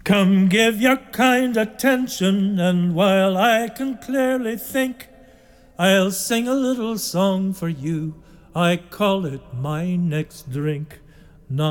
Come give your kind attention, and while I can clearly think, I'll sing a little song for you. I call it my next drink.